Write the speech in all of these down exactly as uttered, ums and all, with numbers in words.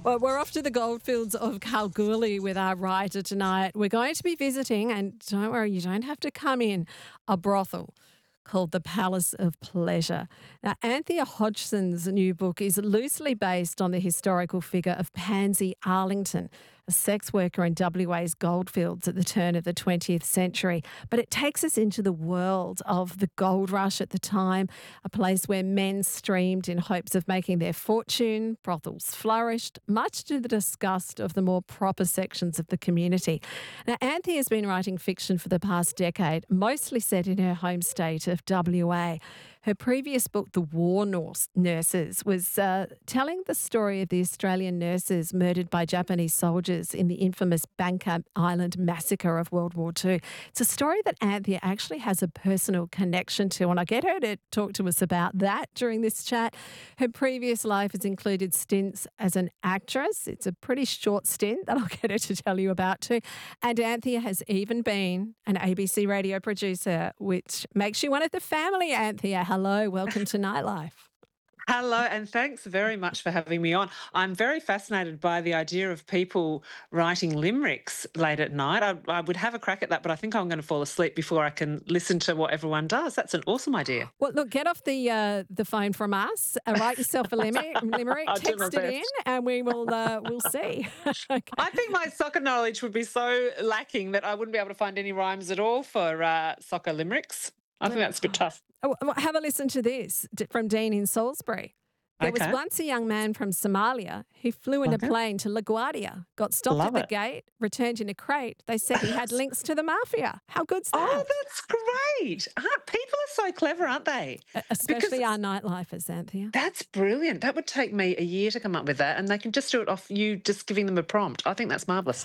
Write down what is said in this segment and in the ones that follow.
Well, we're off to the goldfields of Kalgoorlie with our writer tonight. We're going to be visiting, and don't worry, you don't have to come in, a brothel called the Palace of Pleasure. Now, Anthea Hodgson's new book is loosely based on the historical figure of Pansy Arlington, a sex worker in W A's goldfields at the turn of the twentieth century. But it takes us into the world of the gold rush at the time, a place where men streamed in hopes of making their fortune, brothels flourished, much to the disgust of the more proper sections of the community. Now, Anthea has been writing fiction for the past decade, mostly set in her home state of W A. Her previous book, The War Nurse- Nurses, was uh, telling the story of the Australian nurses murdered by Japanese soldiers in the infamous Bangka Island massacre of World War Two. It's a story that Anthea actually has a personal connection to, and I get her to talk to us about that during this chat. Her previous life has included stints as an actress. It's a pretty short stint that I'll get her to tell you about too. And Anthea has even been an A B C radio producer, which makes you one of the family, Anthea. Hello, welcome to Nightlife. Hello, and thanks very much for having me on. I'm very fascinated by the idea of people writing limericks late at night. I, I would have a crack at that, but I think I'm going to fall asleep before I can listen to what everyone does. That's an awesome idea. Well, look, get off the uh, the phone from us. Uh, write yourself a limerick, limerick I'll do my text it in, best. and we will uh, we'll see. Okay. I think my soccer knowledge would be so lacking that I wouldn't be able to find any rhymes at all for uh, soccer limericks. I think that's a bit tough. Oh, well, have a listen to this d- from Dean in Salisbury. There was Okay. once a young man from Somalia who flew in a Okay. plane to LaGuardia, got stopped at Love the it. gate, returned in a crate. They said he had links to the mafia. How good's Oh, that? that's great. Ah, people are so clever, aren't they? E- Because Especially our nightlifers, Anthea. that's brilliant. That would take me a year to come up with that, and they can just do it off you just giving them a prompt. I think that's marvellous.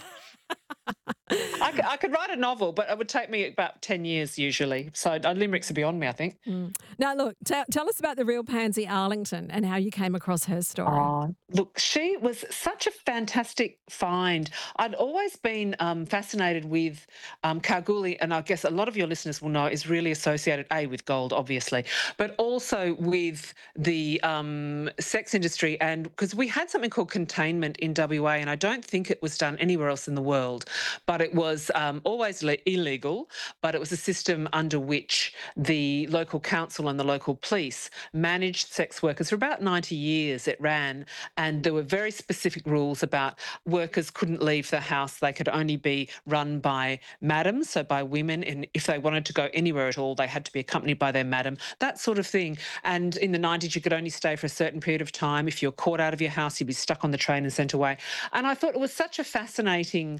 I, c- I could write a novel, but it would take me about ten years usually. So uh, limericks are beyond me, I think. Mm. Now, look, tell tell us about the real Pansy Arlington and how you came across her story. Oh, look, she was such a fantastic find. I'd always been um, fascinated with um, Kalgoorlie, and I guess a lot of your listeners will know is really associated, A, with gold, obviously, but also with the um, sex industry. And because we had something called containment in W A, and I don't think it was done anywhere else in the world, but it was um, always le- illegal, but it was a system under which the local council and the local police managed sex workers for about ninety years. It ran, and there were very specific rules about workers couldn't leave the house. They could only be run by madams, so by women, and if they wanted to go anywhere at all, they had to be accompanied by their madam, that sort of thing. And in the nineties, you could only stay for a certain period of time. If you're caught out of your house, you'd be stuck on the train and sent away. And I thought it was such a fascinating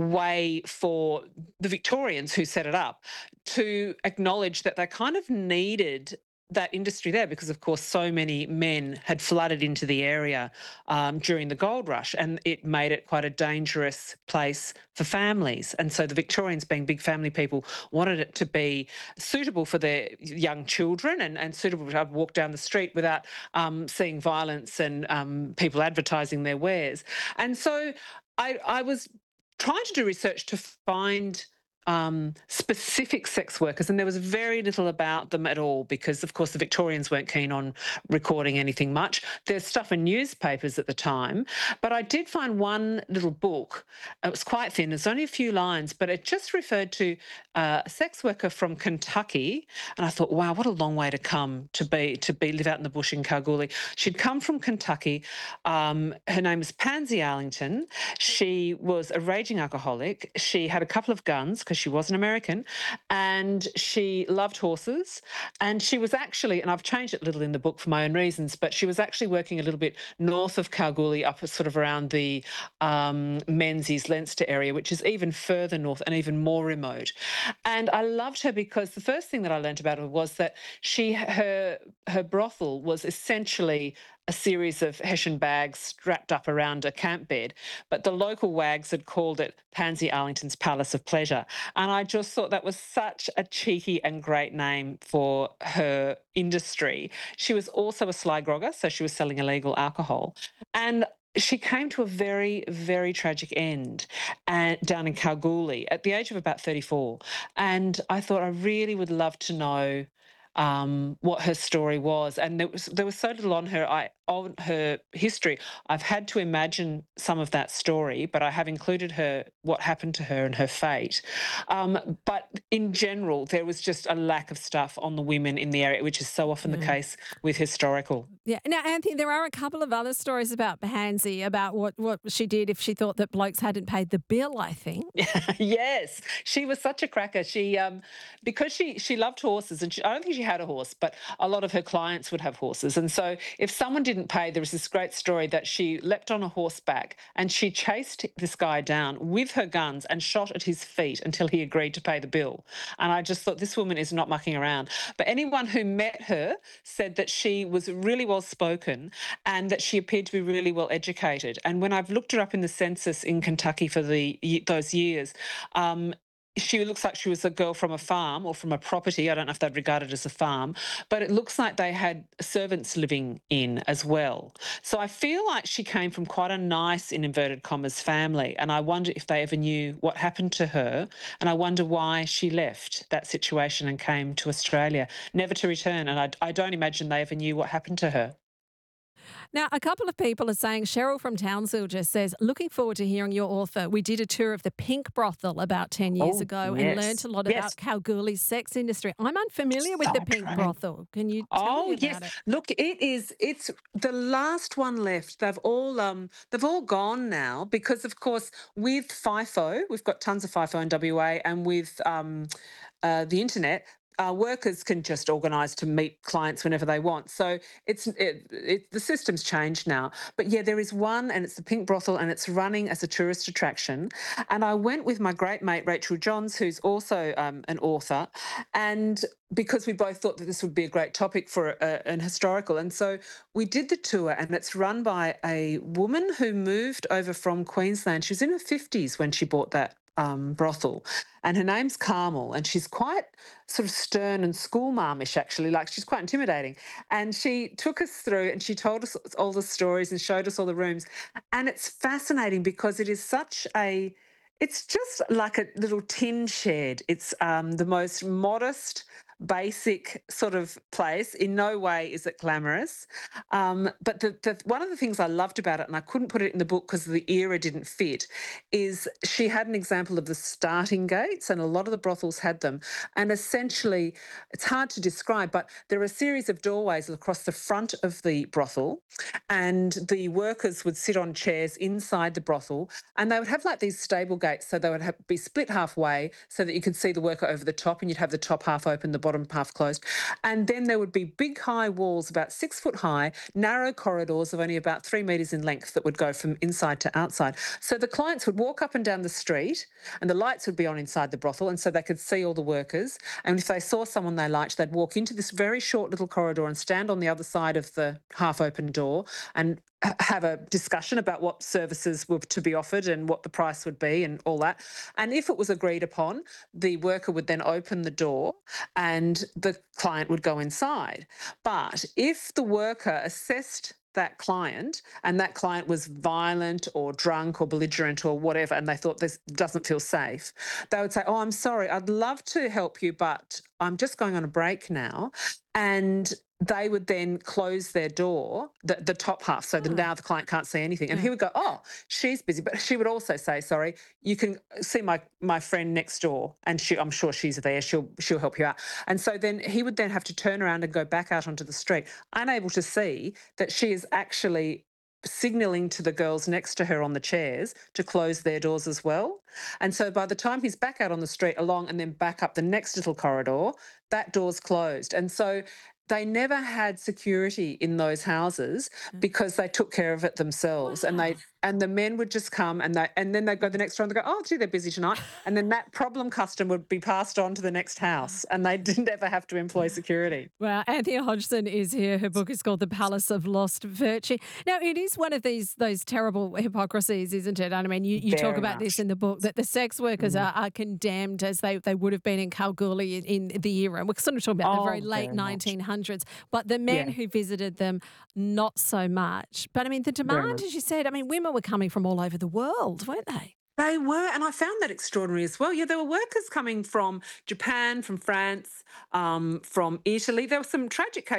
way for the Victorians who set it up to acknowledge that they kind of needed that industry there because, of course, so many men had flooded into the area um, during the gold rush, and it made it quite a dangerous place for families. And so the Victorians, being big family people, wanted it to be suitable for their young children and, and suitable to walk down the street without um, seeing violence and um, people advertising their wares. And so I, I was trying to do research to find um, specific sex workers, and there was very little about them at all because, of course, the Victorians weren't keen on recording anything much. There's stuff in newspapers at the time, but I did find one little book. It was quite thin. There's only a few lines, but it just referred to uh, a sex worker from Kentucky, and I thought, wow, what a long way to come to be to be live out in the bush in Kalgoorlie. She'd come from Kentucky. Um, her name was Pansy Arlington. She was a raging alcoholic. She had a couple of guns because she was an American, and she loved horses. And she was actually, and I've changed it a little in the book for my own reasons, but she was actually working a little bit north of Kalgoorlie, up sort of around the um, Menzies, Leinster area, which is even further north and even more remote. And I loved her because the first thing that I learned about her was that she her her brothel was essentially a series of hessian bags strapped up around a camp bed, but the local wags had called it Pansy Arlington's Palace of Pleasure. And I just thought that was such a cheeky and great name for her industry. She was also a sly grogger, so she was selling illegal alcohol. And she came to a very, very tragic end and down in Kalgoorlie at the age of about thirty-four. And I thought I really would love to know um, what her story was. And there was there was so little on her. I on her history, I've had to imagine some of that story, but I have included her, what happened to her and her fate. Um, but in general, there was just a lack of stuff on the women in the area, which is so often the Yeah. case with historical. Yeah. Now, Anthony, there are a couple of other stories about Pansy, about what, what she did if she thought that blokes hadn't paid the bill, I think. Yes, she was such a cracker. She, um, because she she loved horses, and she, I don't think she had a horse, but a lot of her clients would have horses. And so, if someone didn't pay, there was this great story that she leapt on a horseback and she chased this guy down with her guns and shot at his feet until he agreed to pay the bill. And I just thought, this woman is not mucking around. But anyone who met her said that she was really well spoken and that she appeared to be really well educated. And when I've looked her up in the census in Kentucky for the ye- those years, um, she looks like she was a girl from a farm or from a property. I don't know if they'd regard it as a farm, but it looks like they had servants living in as well. So I feel like she came from quite a nice, in inverted commas, family. And I wonder if they ever knew what happened to her. And I wonder why she left that situation and came to Australia, never to return. And I, I don't imagine they ever knew what happened to her. Now, a couple of people are saying, Cheryl from Townsville just says, looking forward to hearing your author. We did a tour of the Pink Brothel about ten years Oh, ago and learnt yes. a lot Yes. about Kalgoorlie's sex industry. I'm unfamiliar with So the Pink true. Brothel. Can you tell me Oh yes, about it? look, it is. It's the last one left. They've all um, they've all gone now because, of course, with FIFO, we've got tons of FIFO in W A, and with um, uh, the internet. Uh, workers can just organise to meet clients whenever they want. So it's it, it, the system's changed now. But yeah, there is one, and it's the Pink Brothel, and it's running as a tourist attraction. And I went with my great mate Rachel Johns, who's also um, an author, and because we both thought that this would be a great topic for a, an historical. And so we did the tour, and it's run by a woman who moved over from Queensland. She was in her fifties when she bought that um, brothel, and her name's Carmel, and she's quite sort of stern and schoolmarmish, actually. Like, she's quite intimidating. And she took us through and she told us all the stories and showed us all the rooms. And it's fascinating because it is such a it's just like a little tin shed. It's um, the most modest, basic sort of place. In no way is it glamorous. Um, but the, the one of the things I loved about it, and I couldn't put it in the book because the era didn't fit, is she had an example of the starting gates, and a lot of the brothels had them. And essentially, it's hard to describe, but there are a series of doorways across the front of the brothel, and the workers would sit on chairs inside the brothel, and they would have like these stable gates, so they would have, be split halfway so that you could see the worker over the top, and you'd have the top half open, the bottom half closed. And then there would be big high walls, about six foot high, narrow corridors of only about three metres in length that would go from inside to outside. So the clients would walk up and down the street, and the lights would be on inside the brothel, and so they could see all the workers. And if they saw someone they liked, they'd walk into this very short little corridor and stand on the other side of the half open door and have a discussion about what services were to be offered and what the price would be and all that. And if it was agreed upon, the worker would then open the door and the client would go inside. But if the worker assessed that client and that client was violent or drunk or belligerent or whatever, and they thought this doesn't feel safe, they would say, oh, I'm sorry, I'd love to help you, but I'm just going on a break now. And they would then close their door, the, the top half, so that Oh, now the client can't see anything. And yeah. he would go, oh, she's busy. But she would also say, sorry, you can see my my friend next door, and she, I'm sure she's there. She'll she'll help you out. And so then he would then have to turn around and go back out onto the street, unable to see that she is actually signalling to the girls next to her on the chairs to close their doors as well. And so by the time he's back out on the street along and then back up the next little corridor, that door's closed. And so they never had security in those houses Mm. because they took care of it themselves. And they Wow. and the men would just come and they and then they'd go the next door and they go, oh, gee, they're busy tonight. And then that problem customer would be passed on to the next house, and they didn't ever have to employ security. Well, Anthea Hodgson is here. Her book is called The Palace of Lost Virtue. Now, it is one of these those terrible hypocrisies, isn't it? And I mean, you, you talk Very about this much. in the book, that the sex workers Mm. are, are condemned as they, they would have been in Kalgoorlie in, in the era. And we're sort of talking about the very Oh, late very much. nineteen hundreds. But the men Yeah, who visited them, not so much. But I mean, the very demand, much. as you said, I mean, women were coming from all over the world, weren't they? They were, and I found that extraordinary as well. Yeah, there were workers coming from Japan, from France, um, from Italy. There were some tragic cases.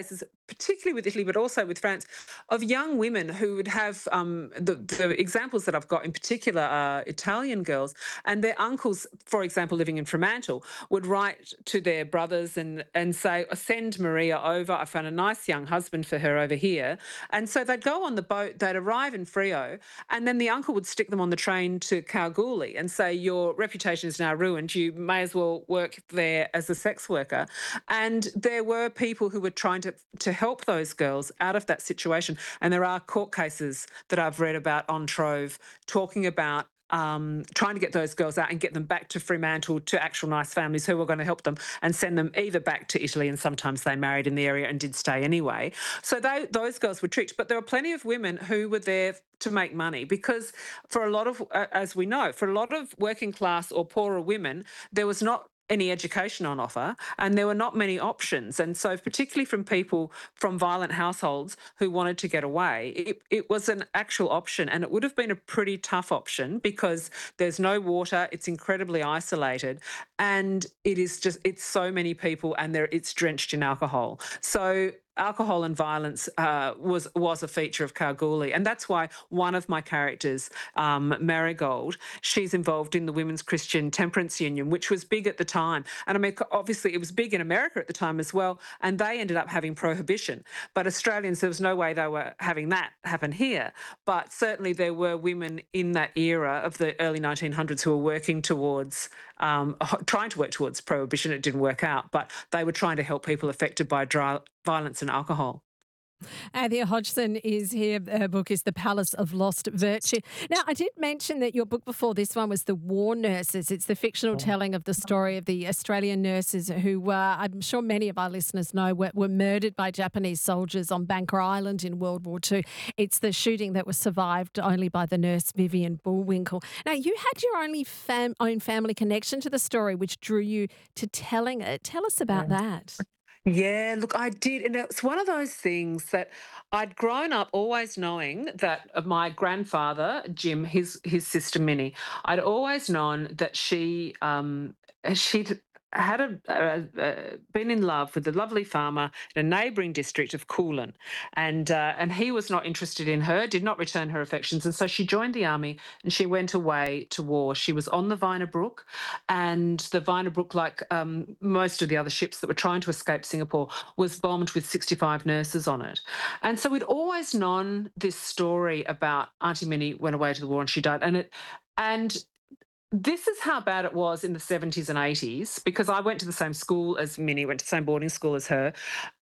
particularly with Italy, but also with France, of young women who would have um, the, the examples that I've got in particular are Italian girls, and their uncles, for example, living in Fremantle, would write to their brothers and and say, "Send Maria over. I found a nice young husband for her over here." And so they'd go on the boat, they'd arrive in Frio, and then the uncle would stick them on the train to Kalgoorlie and say, "Your reputation is now ruined. You may as well work there as a sex worker." And there were people who were trying to to help those girls out of that situation. And there are court cases that I've read about on Trove talking about um, trying to get those girls out and get them back to Fremantle to actual nice families who were going to help them and send them either back to Italy, and sometimes they married in the area and did stay anyway. So they, those girls were tricked. But there were plenty of women who were there to make money because for a lot of, uh, as we know, for a lot of working class or poorer women, there was not any education on offer and there were not many options. And so particularly from people from violent households who wanted to get away, it, it was an actual option, and it would have been a pretty tough option because there's no water, it's incredibly isolated, and it is just, it's so many people and there it's drenched in alcohol. So alcohol and violence uh, was was a feature of Kalgoorlie, and that's why one of my characters, um, Marigold, she's involved in the Women's Christian Temperance Union, which was big at the time. And I mean, obviously, it was big in America at the time as well, and they ended up having prohibition. But Australians, there was no way they were having that happen here. But certainly, there were women in that era of the early nineteen hundreds who were working towards. Um, trying to work towards prohibition. It didn't work out, but they were trying to help people affected by dry, violence and alcohol. Anthea Hodgson is here. Her book is The Palace of Lost Virtue. Now, I did mention that your book before this one was The War Nurses. It's the fictional telling of the story of the Australian nurses who, uh, I'm sure many of our listeners know, were, were murdered by Japanese soldiers on Banker Island in World War Two. It's the shooting that was survived only by the nurse Vivian Bullwinkle. Now, you had your only fam- own family connection to the story, which drew you to telling it. Tell us about that. Yeah, look, I did. And it's one of those things that I'd grown up always knowing that of my grandfather, Jim, his his sister Minnie, I'd always known that she um she'd had a, a, a been in love with a lovely farmer in a neighbouring district of Coolin, and uh, and he was not interested in her, did not return her affections, and so she joined the army and she went away to war. She was on the Viner Brook, and the Viner Brook, like um, most of the other ships that were trying to escape Singapore, was bombed with sixty-five nurses on it. And so we'd always known this story about Auntie Minnie went away to the war and she died. And it and this is how bad it was in the seventies and eighties, because I went to the same school as Minnie, went to the same boarding school as her.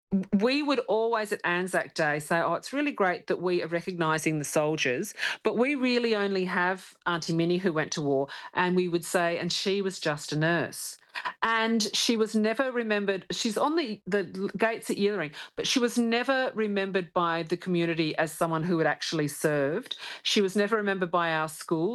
We would always at Anzac Day say, "Oh, it's really great that we are recognising the soldiers, but we really only have Auntie Minnie who went to war." And we would say, "And she was just a nurse." And she was never remembered. She's on the, the gates at Ealing, but she was never remembered by the community as someone who had actually served. She was never remembered by our school